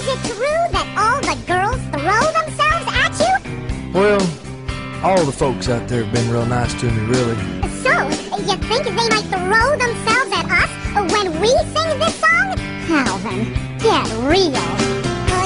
Is it true that all the girls throw themselves at you? Well, all the folks out there have been real nice to me, really. So, you think they might throw themselves at us when